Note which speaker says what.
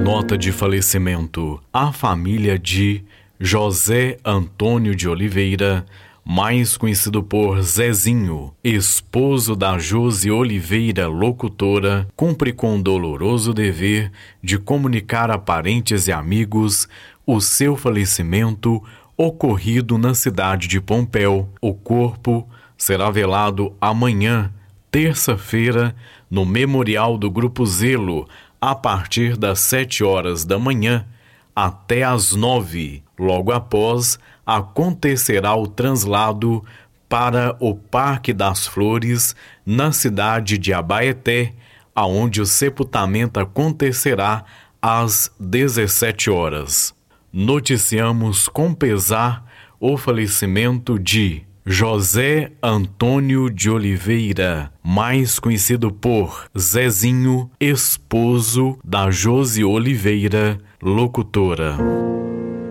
Speaker 1: nota de falecimento. A família de José Antônio de Oliveira, mais conhecido por Zezinho, esposo da Josi Oliveira, locutora, cumpre com o doloroso dever de comunicar a parentes e amigos o seu falecimento ocorrido na cidade de Pompéu. O corpo será velado amanhã, terça-feira, no Memorial do Grupo Zelo, a partir das 7 horas da manhã até às 9. Logo após, acontecerá o translado para o Parque das Flores, na cidade de Abaeté, aonde o sepultamento acontecerá às 17 horas. Noticiamos com pesar o falecimento de José Antônio de Oliveira, mais conhecido por Zezinho, esposo da Josi Oliveira, locutora.